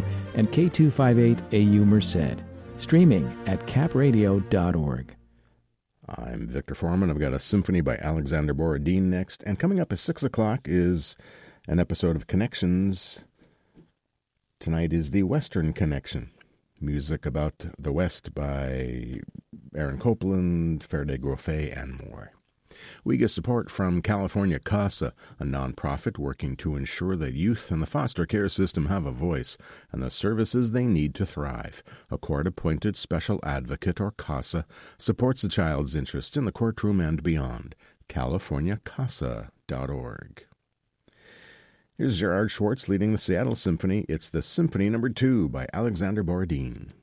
Chicago and K258AU Merced. Streaming at capradio.org. I'm Victor Foreman. I've got a symphony by Alexander Borodin next. And coming up at 6 o'clock is an episode of Connections. Tonight is the Western Connection. Music about the West by Aaron Copland, Faraday Groffet, and more. We get support from California CASA, a nonprofit working to ensure that youth in the foster care system have a voice and the services they need to thrive. A court-appointed special advocate, or CASA, supports the child's interest in the courtroom and beyond. CaliforniaCASA.org. Here's Gerard Schwartz leading the Seattle Symphony. It's the Symphony No. 2 by Alexander Borodin.